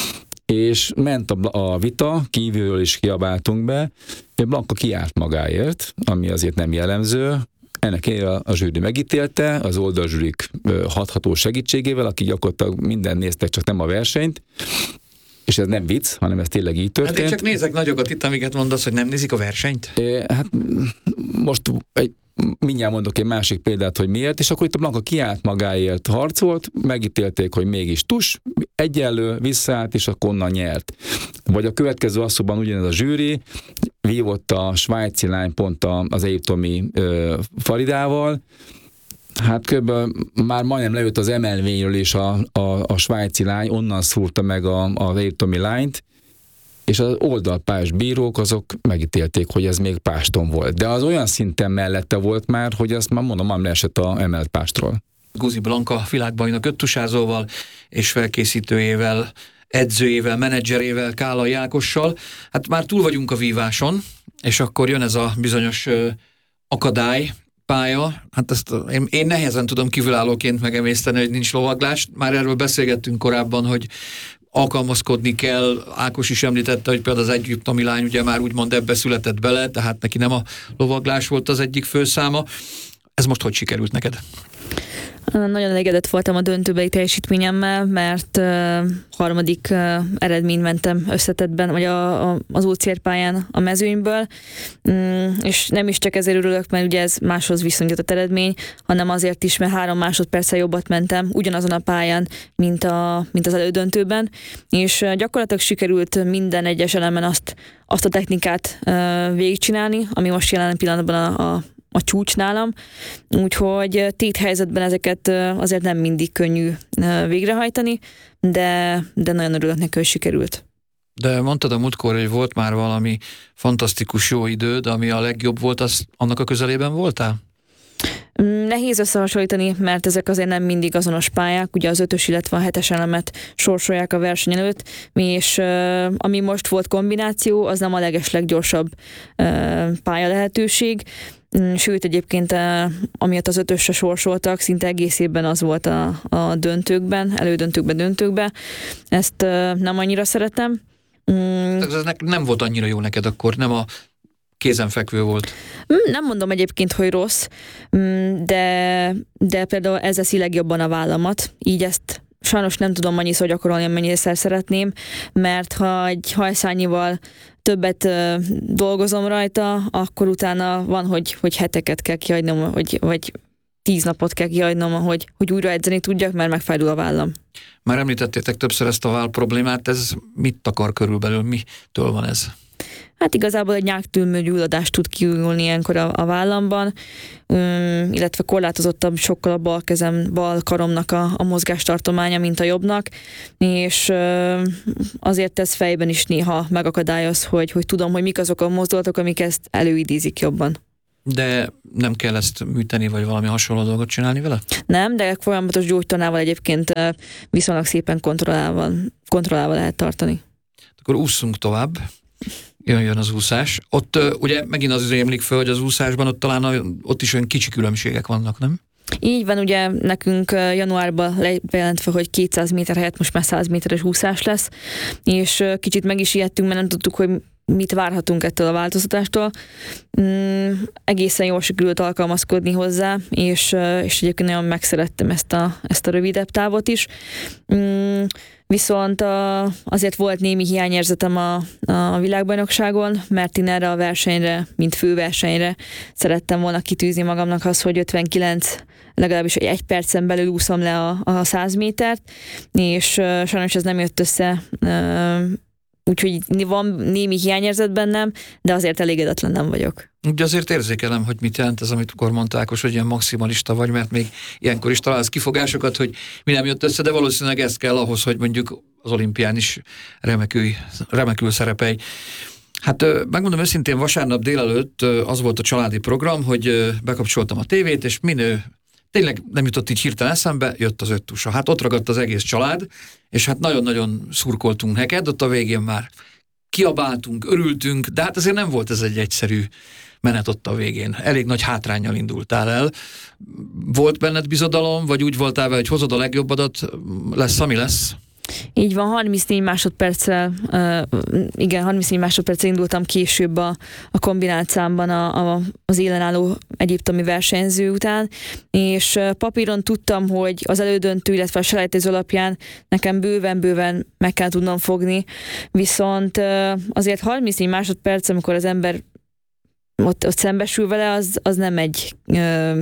és ment a, a vita, kívülről is kiabáltunk be, és Blanka kiállt magáért, ami azért nem jellemző. Ennek a, a zsűri megítélte, az oldalzsűrik hatható segítségével, akik gyakorlatilag mindent néztek, csak nem a versenyt, és ez nem vicc, hanem ez tényleg így történt. Hát én csak nézek nagyokat itt, amiket mondasz, hogy nem nézik a versenyt? É, hát most egy, mindjárt mondok egy másik példát, hogy miért, és akkor itt a Blanka kiállt magáért, harcolt, megítélték, hogy mégis tus, egyenlő, visszaállt, és akkor onnan nyert. Vagy a következő asszóban ugyanez a zsűri, vívott a svájci lány pont az egyiptomi Faridával, hát kb. Már majdnem lejött az emelvényről is a, a, a svájci lány, onnan szúrta meg a, az egyiptomi lányt, és az oldalpás bírók azok megítélték, hogy ez még páston volt. De az olyan szinten mellette volt már, hogy azt már mondom, már leesett a emelt pástról. Guzi Blanka világbajnok öttusázóval és felkészítőjével, edzőjével, menedzserével, Kálai Ákossal. Hát már túl vagyunk a víváson, és akkor jön ez a bizonyos ö, akadály, pálya. Hát ezt én, én nehezen tudom kívülállóként megemészteni, hogy nincs lovaglás. Már erről beszélgettünk korábban, hogy alkalmazkodni kell. Ákos is említette, hogy például az egyiptomi lány ugye már úgymond ebbe született bele, tehát neki nem a lovaglás volt az egyik főszáma. Ez most hogy sikerült neked? Nagyon elégedett voltam a döntőbeli teljesítményemmel, mert uh, harmadik uh, eredményt mentem összetettben, vagy a, a, az útszérpályán a mezőnyből, um, és nem is csak ezért örülök, mert ugye ez máshoz viszonyított eredmény, hanem azért is, mert három másodperccel jobbat mentem ugyanazon a pályán, mint, a, mint az elődöntőben, és uh, gyakorlatilag sikerült minden egyes elemen azt, azt a technikát uh, végigcsinálni, ami most jelen pillanatban a, a a csúcs nálam, úgyhogy téthelyzetben ezeket azért nem mindig könnyű végrehajtani, de, de nagyon örülök neki, hogy sikerült. De mondtad a múltkor, hogy volt már valami fantasztikus jó időd, ami a legjobb volt, az annak a közelében voltál? Nehéz összehasonlítani, mert ezek azért nem mindig azonos pályák, ugye az ötös, illetve a hetes elemet sorsolják a verseny előtt, és uh, ami most volt kombináció, az nem a legesleggyorsabb uh, pálya lehetőség, sőt egyébként uh, amiatt az ötösre sorsoltak, szinte egész évben az volt a, a döntőkben, elődöntőkben, döntőkben, ezt uh, nem annyira szeretem. Mm. Ez nem volt annyira jó neked akkor, nem a kézenfekvő volt. Nem mondom egyébként, hogy rossz, de, de például ez eszi legjobban a vállamat, így ezt sajnos nem tudom annyiszor gyakorolni, amennyire szeretném, mert ha egy hajszányival többet uh, dolgozom rajta, akkor utána van, hogy, hogy heteket kell kihagynom, hogy, vagy tíz napot kell kihagynom, hogy, hogy újra edzeni tudjak, mert megfájdul a vállam. Már említettétek többször ezt a váll problémát, ez mit akar körülbelül, mitől van ez? Hát igazából egy nyáktűnő gyulladást tud kiújulni ilyenkor a, a vállamban, um, illetve korlátozottabb sokkal a bal kezem, bal karomnak a, a mozgástartománya, mint a jobbnak, és uh, azért ez fejben is néha megakadályoz, hogy, hogy tudom, hogy mik azok a mozdulatok, amik ezt előidézik jobban. De nem kell ezt műteni, vagy valami hasonló dolgot csinálni vele? Nem, de folyamatos gyógytornával egyébként viszonylag szépen kontrollálva, kontrollálva lehet tartani. Akkor ússzunk tovább. Jön, jön az úszás. Ott uh, ugye megint az rémlik föl, hogy az úszásban ott talán a, ott is olyan kicsi különbségek vannak, nem? Így van, ugye nekünk januárban lejelentve, hogy kétszáz méter helyett most már száz méteres úszás lesz, és kicsit meg is ijedtünk, mert nem tudtuk, hogy mit várhatunk ettől a változtatástól. Mm, egészen jól sikerült alkalmazkodni hozzá, és, és egyébként nagyon megszerettem ezt a, ezt a rövidebb távot is. Mm, viszont a, azért volt némi hiányérzetem a, a világbajnokságon, mert én erre a versenyre, mint főversenyre szerettem volna kitűzni magamnak az, hogy ötvenkilenc, legalábbis egy, egy percen belül úszom le a, a száz métert, és uh, sajnos ez nem jött össze, uh, úgyhogy van némi hiányérzet bennem, de azért elégedetlen nem vagyok. Ugye azért érzékelem, hogy mit jelent ez, amit akkor mondta Ákos, hogy ilyen maximalista vagy, mert még ilyenkor is találsz kifogásokat, hogy mi nem jött össze, de valószínűleg ez kell ahhoz, hogy mondjuk az olimpián is remekül, remekül szerepelj. Hát megmondom őszintén, vasárnap délelőtt az volt a családi program, hogy bekapcsoltam a tévét, és minő tényleg nem jutott így hirtelen eszembe, jött az öt tusa. Hát ott ragadt az egész család, és hát nagyon-nagyon szurkoltunk neked, ott a végén már kiabáltunk, örültünk, de hát azért nem volt ez egy egyszerű menet ott a végén. Elég nagy hátránnyal indultál el. Volt benned bizodalom, vagy úgy voltál vele, hogy hozod a legjobbadat, lesz, ami lesz? Így van, harmincnégy másodperccel, uh, igen, harmincnégy másodperccel indultam később a, a kombinált számban a, a, az élenálló egyiptomi versenyző után, és uh, papíron tudtam, hogy az elődöntő, illetve a selejtező alapján nekem bőven-bőven meg kell tudnom fogni, viszont uh, azért harmincnégy másodperc, amikor az ember ott, ott szembesül vele, az, az nem egy uh,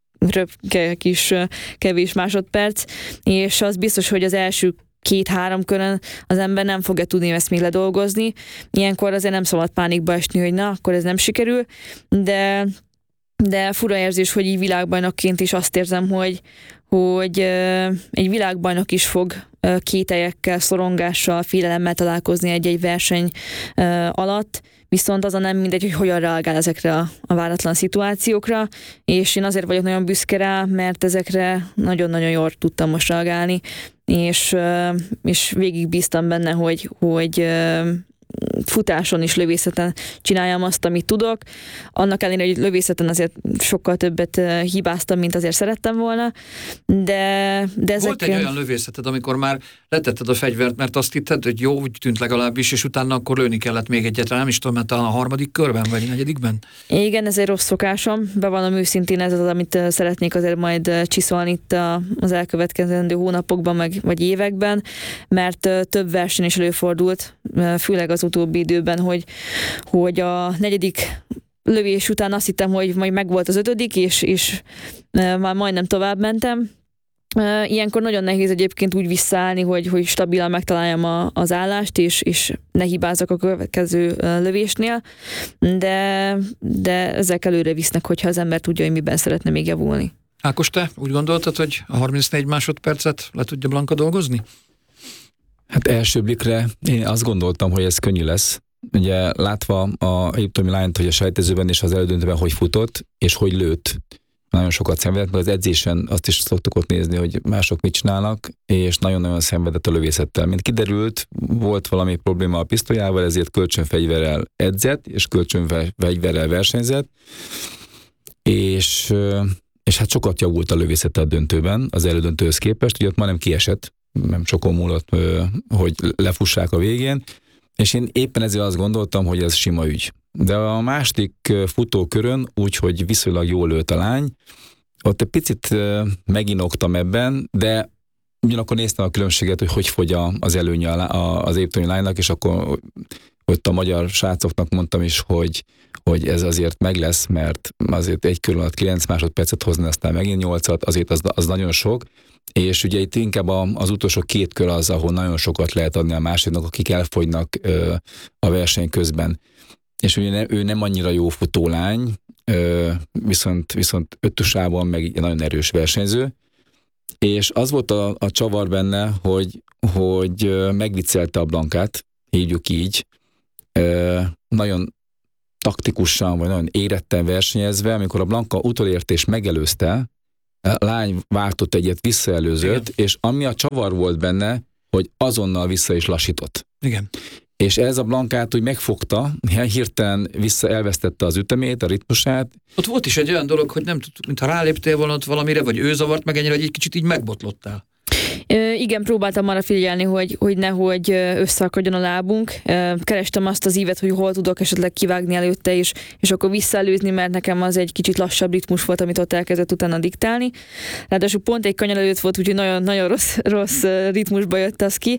röpke kis uh, kevés másodperc, és az biztos, hogy az első két-három körön az ember nem fogja tudni ezt még ledolgozni. Ilyenkor azért nem szabad pánikba esni, hogy na, akkor ez nem sikerül, de, de fura érzés, hogy így világbajnokként is azt érzem, hogy, hogy egy világbajnok is fog kételyekkel, szorongással, félelemmel találkozni egy-egy verseny alatt, viszont az a nem mindegy, hogy hogyan reagál ezekre a, a váratlan szituációkra, és én azért vagyok nagyon büszke rá, mert ezekre nagyon-nagyon jól tudtam most reagálni, és, és végig bíztam benne, hogy, hogy futáson és lövészeten csináljam azt, amit tudok. Annak ellenére, hogy lövészeten azért sokkal többet hibáztam, mint azért szerettem volna, de, de ezek... Volt egy olyan lövészeted, amikor már letetted a fegyvert, mert azt hitted, hogy jó, úgy tűnt legalábbis, és utána akkor lőni kellett még egyet, nem is tudom, mert talán a harmadik körben, vagy a negyedikben? Igen, ez egy rossz szokásom. Bevallom őszintén, ez az, amit szeretnék azért majd csiszolni itt az elkövetkezendő hónapokban, meg, vagy években, mert több verseny is előfordult, főleg az utóbbi időben, hogy, hogy a negyedik lövés után azt hittem, hogy majd megvolt az ötödik, és, és már majdnem tovább mentem. Ilyenkor nagyon nehéz egyébként úgy visszaállni, hogy, hogy stabilan megtaláljam a, az állást, és, és ne hibázzak a következő lövésnél, de, de ezek előre visznek, hogyha az ember tudja, hogy miben szeretne még javulni. Ákos, te úgy gondoltad, hogy a harmincnégy másodpercet le tudja Blanka dolgozni? Hát első blikre én azt gondoltam, hogy ez könnyű lesz. Ugye látva a egyiptomi lányt, hogy a selejtezőben és az elődöntőben hogy futott, és hogy lőtt, nagyon sokat szenvedett, mert az edzésen azt is szoktuk ott nézni, hogy mások mit csinálnak, és nagyon-nagyon szenvedett a lövészettel. Mint kiderült, volt valami probléma a pisztolyával, ezért kölcsönfegyverrel edzett, és kölcsönfegyverrel versenyzett, és, és hát sokat javult a lövészete a döntőben, az elődöntőhöz képest, ugye ott már nem kiesett, nem sokon múlott, hogy lefussák a végén, és én éppen ezért azt gondoltam, hogy ez sima ügy. De a második futókörön, úgyhogy viszonylag jól lőtt a lány, ott egy picit meginoktam ebben, de ugyanakkor néztem a különbséget, hogy hogy fogy az előnye az egyiptomi lánynak, és akkor ott a magyar srácoknak mondtam is, hogy, hogy ez azért meg lesz, mert azért egy kör alatt kilenc másodpercet hozni, aztán megint nyolcat, azért az, az nagyon sok, és ugye itt inkább az utolsó két kör az, ahol nagyon sokat lehet adni a másiknak, akik elfogynak ö, a verseny közben. És ugye ne, ő nem annyira jó futólány, ö, viszont, viszont ötösában meg nagyon erős versenyző, és az volt a, a csavar benne, hogy, hogy megviccelte a Blankát, hívjuk így, ö, nagyon taktikusan, vagy nagyon éretten versenyezve, amikor a Blanka utolért és megelőzte, a lány váltott egyet, visszaelőzött, igen. És ami a csavar volt benne, hogy azonnal vissza is lassított. Igen. És ez a Blankát úgy megfogta, hirtelen vissza elvesztette az ütemét, a ritmusát. Ott volt is egy olyan dolog, hogy nem tudtuk, mintha ráléptél volna ott valamire, vagy ő zavart meg ennyire, hogy egy kicsit így megbotlottál. Igen, próbáltam arra figyelni, hogy, hogy nehogy összeakadjon a lábunk. Kerestem azt az ívet, hogy hol tudok esetleg kivágni előtte, és, és akkor visszaelőzni, mert nekem az egy kicsit lassabb ritmus volt, amit ott elkezdett utána diktálni. Ráadásul pont egy kanyar előtt volt, úgyhogy nagyon, nagyon rossz, rossz ritmusba jött az ki,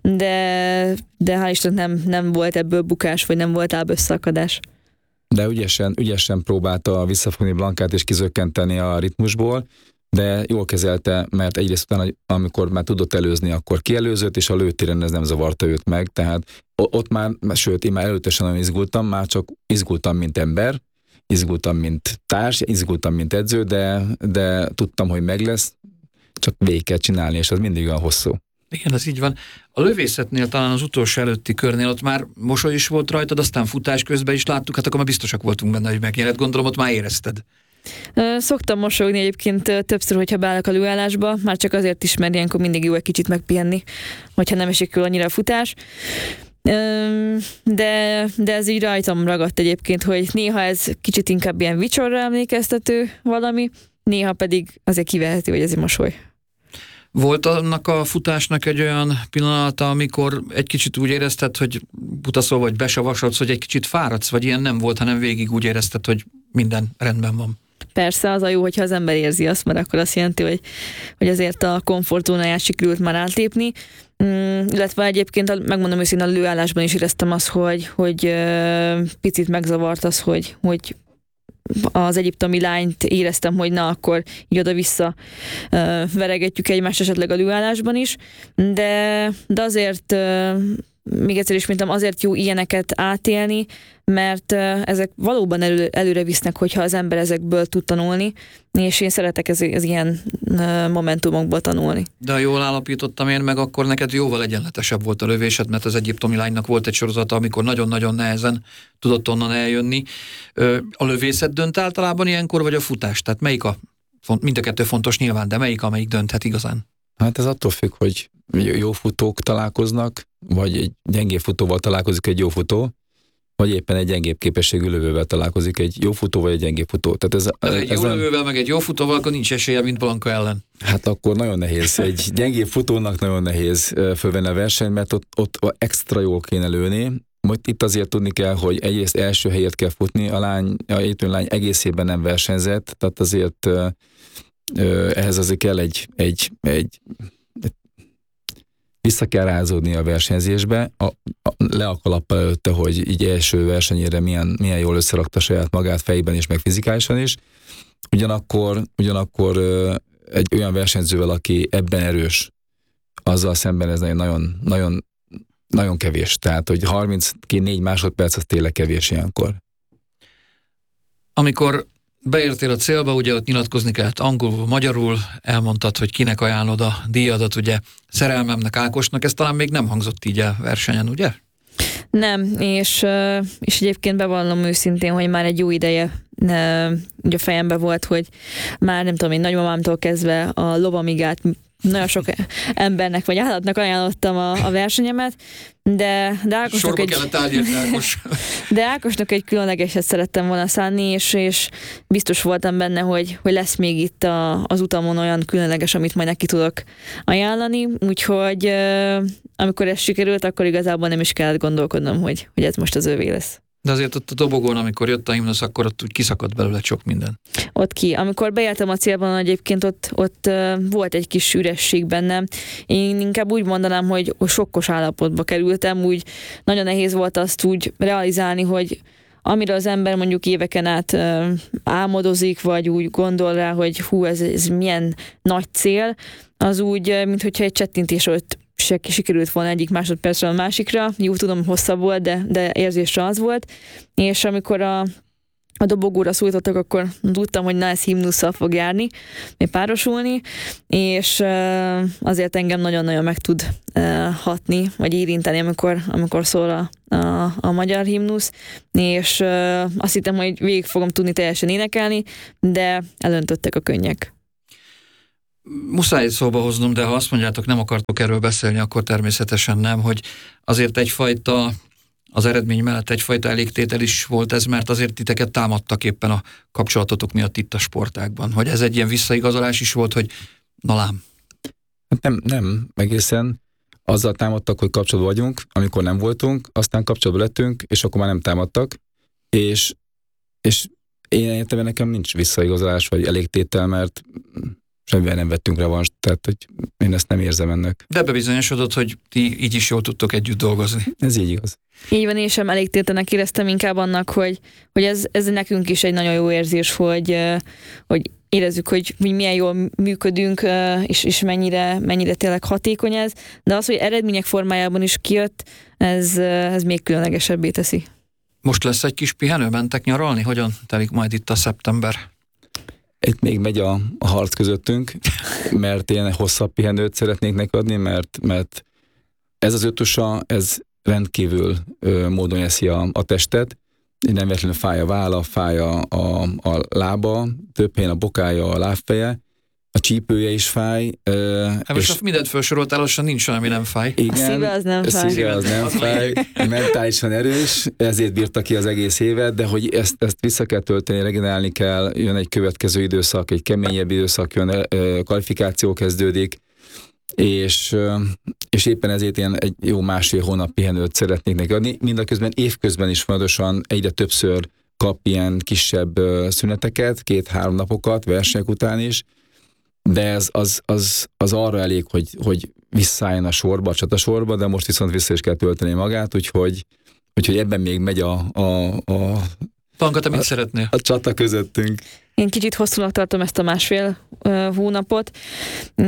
de, de hál' Istennek nem, nem volt ebből bukás, vagy nem volt láb összeakadás. De ügyesen, ügyesen próbálta visszafogni Blankát és kizökkenteni a ritmusból, de jól kezelte, mert egyrészt utána, amikor már tudott előzni, akkor kielőzött, és a lőtéren ez nem zavarta őt meg, tehát ott már, sőt, én már előttesen nagyon izgultam, már csak izgultam, mint ember, izgultam, mint társ, izgultam, mint edző, de, de tudtam, hogy meg lesz, csak végig kell csinálni, és az mindig olyan hosszú. Igen, ez így van. A lövészetnél talán az utolsó előtti körnél ott már mosoly is volt rajtad, aztán futás közben is láttuk, hát akkor már biztosak voltunk benne, hogy megnyered, gondolom, ott már érezted. Szoktam mosolyogni egyébként többször, hogyha beállok a lőállásba, már csak azért is, mert ilyenkor mindig jó egy kicsit megpihenni, hogyha nem esik el annyira a futás. De, de ez így rajtam ragadt egyébként, hogy néha ez kicsit inkább ilyen vicsorra emlékeztető valami, néha pedig azért kiveheti, hogy ez egy mosoly. Volt annak a futásnak egy olyan pillanata, amikor egy kicsit úgy érezted, hogy butaszol vagy besavasodsz, hogy egy kicsit fáradsz, vagy ilyen nem volt, hanem végig úgy érezted, hogy minden rendben van? Persze, az a jó, hogyha az ember érzi azt, mert akkor azt jelenti, hogy, hogy azért a komfortzónáját sikerült már átlépni. Mm, illetve egyébként, megmondom őszintén, a lőállásban is éreztem azt, hogy, hogy uh, picit megzavart az, hogy, hogy az egyiptomi lányt éreztem, hogy na, akkor így oda-vissza uh, veregetjük egymást esetleg a lőállásban is, de, de azért uh, még egyszer is mondtam, azért jó ilyeneket átélni, mert uh, ezek valóban elő, előre visznek, hogyha az ember ezekből tud tanulni, és én szeretek ez, ez ilyen uh, momentumokból tanulni. De ha jól állapítottam én meg, akkor neked jóval egyenletesebb volt a lövésed, mert az egyiptomi lánynak volt egy sorozata, amikor nagyon-nagyon nehezen tudott onnan eljönni. A lövészet dönt általában ilyenkor, vagy a futás? Tehát melyik a, mind a kettő fontos nyilván, de melyik, amelyik dönthet igazán? Hát ez attól függ, hogy jó futók találkoznak, vagy egy gyengé futóval találkozik egy jó futó. vagy éppen egy gyengébb képességű lövővel találkozik, egy jó futó vagy egy gyengébb futó. Tehát ez, egy ez jó nem, lövővel, meg egy jó futóval, akkor nincs esélye, mint Blanka ellen. Hát akkor nagyon nehéz. Egy gyengébb futónak nagyon nehéz fölvenni a versenyt, mert ott, ott extra jól kéne lőni. Most itt azért tudni kell, hogy egyrészt első helyet kell futni, a lány, a étőn lány egészében nem versenyzett, tehát azért ehhez azért kell egy, egy, egy vissza kell rázódni a versenyzésbe, a, a, le a kalappal előtte, hogy így első versenyére milyen, milyen jól összerakta saját magát fejben is, meg fizikálisan is. Ugyanakkor, ugyanakkor egy olyan versenyzővel, aki ebben erős, azzal szemben ez nagyon, nagyon, nagyon kevés. Tehát, hogy harmincnégy másodperc, az tényleg kevés ilyenkor. Amikor beértél a célba, ugye ott nyilatkozni kellett angolul, magyarul, elmondtad, hogy kinek ajánlod a díjadat, ugye szerelmemnek, Ákosnak, ez talán még nem hangzott így el versenyen, ugye? Nem, és, és egyébként bevallom őszintén, hogy már egy jó ideje ugye a fejemben volt, hogy már nem tudom én, nagymamámtól kezdve a lovamigát nagyon sok embernek vagy állatnak ajánlottam a, a versenyemet, de, de Ákosnak Sorba egy, kellett állítani, Ákos. de Ákosnak egy különlegeset szerettem volna szánni, és, és biztos voltam benne, hogy, hogy lesz még itt a, az utamon olyan különleges, amit majd neki tudok ajánlani, úgyhogy amikor ez sikerült, akkor igazából nem is kellett gondolkodnom, hogy, hogy ez most az övé lesz. De azért ott a dobogón, amikor jött a himnusz, akkor ott úgy kiszakadt belőle sok minden. Ott ki. Amikor beértem a célban, egyébként ott, ott uh, volt egy kis üresség bennem. Én inkább úgy mondanám, hogy sokkos állapotba kerültem, úgy nagyon nehéz volt azt úgy realizálni, hogy amire az ember mondjuk éveken át uh, álmodozik, vagy úgy gondol rá, hogy hú, ez, ez milyen nagy cél, az úgy, uh, minthogyha egy csettintés ott se sikerült volna egyik másodpercről a másikra. Jó, tudom, hosszabb volt, de, de érzésre az volt. És amikor a, a dobogóra szólítottak, akkor tudtam, hogy na, ez himnusszal fog járni, még párosulni, és uh, azért engem nagyon-nagyon meg tud uh, hatni, vagy érinteni, amikor, amikor szól a, a, a magyar himnusz, és uh, azt hittem, hogy végig fogom tudni teljesen énekelni, de elöntöttek a könnyek. Muszáj szóba hoznom, de ha azt mondjátok, nem akartok erről beszélni, akkor természetesen nem, hogy azért egyfajta, az eredmény mellett egyfajta elégtétel is volt ez, mert azért titeket támadtak éppen a kapcsolatotok miatt itt a sportágban. Hogy ez egy ilyen visszaigazolás is volt, hogy na lám. Nem, nem, egészen azzal támadtak, hogy kapcsolatban vagyunk, amikor nem voltunk, aztán kapcsolatban lettünk, és akkor már nem támadtak, és, és én értem, nekem nincs visszaigazolás, vagy elégtétel, mert semmivel nem vettünk revanst, tehát hogy én ezt nem érzem ennek. De bebizonyosodott, hogy ti így is jól tudtok együtt dolgozni. Ez így igaz. Így van, én sem elégtételnek éreztem, inkább annak, hogy, hogy ez, ez nekünk is egy nagyon jó érzés, hogy, hogy érezzük, hogy, hogy milyen jól működünk, és, és mennyire, mennyire tényleg hatékony ez, de az, hogy eredmények formájában is kijött, ez, ez még különlegesebbé teszi. Most lesz egy kis pihenő, mentek nyaralni? Hogyan telik majd itt a szeptember? Itt még megy a, a harc közöttünk, mert én hosszabb pihenőt szeretnék neki adni, mert, mert ez az ötusa, ez rendkívül ö, módon eszi a, a testet, nem véletlenül fáj a válla, fáj a, a, a lába, több helyen a bokája, a lábfeje, a csípője is fáj. Ö, hát most és mindent felsoroltál, lassan nincs olyan, ami nem fáj. Igen, a szíve az nem fáj. A szíve az nem fáj, mentálisan erős, ezért bírta ki az egész évet, de hogy ezt, ezt vissza kell tölteni, regenerálni kell, jön egy következő időszak, egy keményebb időszak, jön, kvalifikáció kezdődik, és, és éppen ezért én egy jó másfél hónap pihenőt szeretnék neki adni. Mindaközben évközben is fontosan egyre többször kap ilyen kisebb szüneteket, két-három napokat, versenyek után is, de ez az, az, az arra elég, hogy, hogy visszálljon a sorba, a csatasorba, de most viszont vissza is kell tölteni magát, úgyhogy, úgyhogy ebben még megy a, a, a, Panka, te mit szeretnél? A csata közöttünk. Én kicsit hosszúnak tartom ezt a másfél uh, hónapot, uh,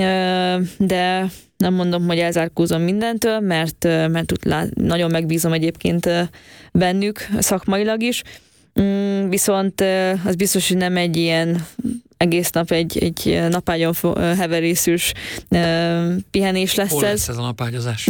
de nem mondom, hogy elzárkózom mindentől, mert, uh, mert nagyon megbízom egyébként uh, bennük szakmailag is, um, viszont uh, az biztos, hogy nem egy ilyen egész nap egy, egy napágyon heverészős uh, pihenés lesz. Hol ez. lesz ez a napágyazás?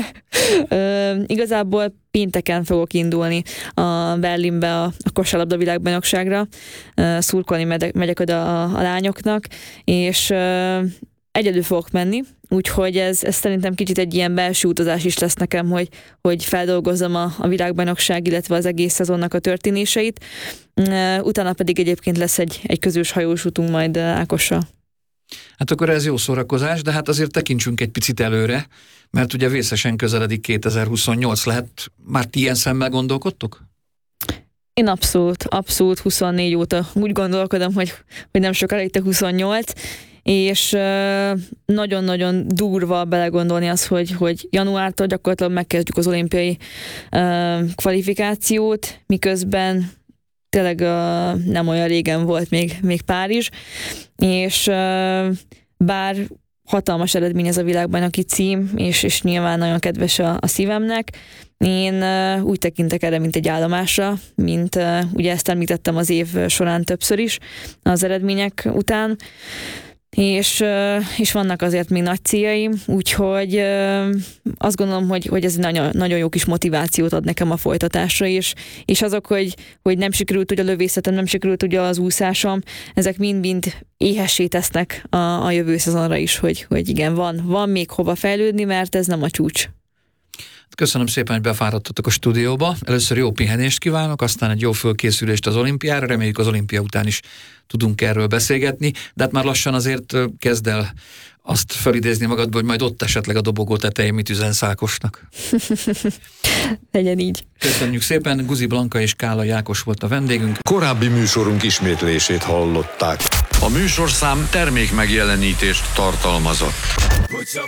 uh, igazából pénteken fogok indulni a Berlinbe a, a kosárlabda világbajnokságra, uh, szurkolni megyek, megyek oda a, a lányoknak, és uh, egyedül fogok menni, úgyhogy ez, ez szerintem kicsit egy ilyen belső utazás is lesz nekem, hogy, hogy feldolgozzam a, a világbajnokság, illetve az egész szezonnak a történéseit. Utána pedig egyébként lesz egy, egy közös hajós utunk majd Ákossal. Hát akkor ez jó szórakozás, de hát azért tekintsünk egy picit előre, mert ugye vészesen közeledik kétezer-huszonnyolc, lehet már ti ilyen szemmel gondolkodtok? Én abszolút, abszolút huszonnégy óta úgy gondolkodom, hogy, hogy nem sokára itt a huszonnyolc, és nagyon-nagyon durva belegondolni az, hogy, hogy januártól gyakorlatilag megkezdjük az olimpiai uh, kvalifikációt, miközben tényleg uh, nem olyan régen volt még, még Párizs, és uh, bár hatalmas eredmény ez a világbajnoki cím, és, és nyilván nagyon kedves a, a szívemnek, én uh, úgy tekintek erre, mint egy állomásra, mint uh, ugye ezt említettem az év során többször is az eredmények után, és, és vannak azért még nagy céljaim, úgyhogy azt gondolom, hogy, hogy ez nagyon, nagyon jó kis motivációt ad nekem a folytatásra is, és azok, hogy, hogy nem sikerült ugye a lövészetem, nem sikerült ugye az úszásom, ezek mind-mind éhessé tesznek a, a jövő szezonra is, hogy, hogy igen, van, van még hova fejlődni, mert ez nem a csúcs. Köszönöm szépen, hogy befáradtatok a stúdióba. Először jó pihenést kívánok, aztán egy jó fölkészülést az olimpiára. Reméljük az olimpia után is tudunk erről beszélgetni, de hát már lassan azért kezd el azt felidézni magadból, hogy majd ott esetleg a dobogó tetején mit üzensz Ákosnak. Legyen így. Köszönjük szépen, Guzi Blanka és Kálai Ákos volt a vendégünk. Korábbi műsorunk ismétlését hallották. A műsorszám termék megjelenítést tartalmazott.